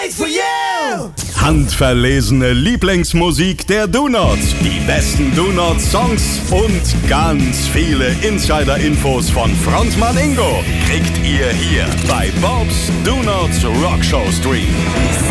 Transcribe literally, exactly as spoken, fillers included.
wait for you! Handverlesene Lieblingsmusik der Donuts, die besten Donut-Songs und ganz viele Insider-Infos von Frontmann Ingo kriegt ihr hier bei Bob's Donuts Rockshow Stream.